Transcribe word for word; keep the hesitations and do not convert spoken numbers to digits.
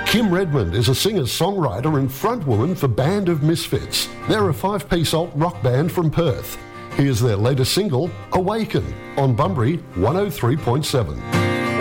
Kim Redmond is a singer-songwriter and frontwoman for Band of Misfits. They're a five-piece alt rock band from Perth. Here's their latest single, Awaken, on Bunbury one oh three point seven.